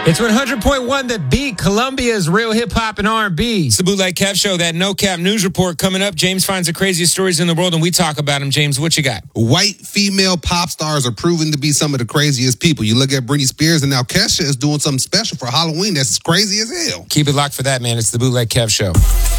It's 100.1 The Beat, Columbia's real hip-hop and R&B. It's the Bootleg Kev Show, that no-cap news report coming up. James finds the craziest stories in the world, and we talk about them. James, what you got? White female pop stars are proven to be some of the craziest people. You look at Britney Spears, and now Kesha is doing something special for Halloween that's crazy as hell. Keep it locked for that, man. It's the Bootleg Kev Show.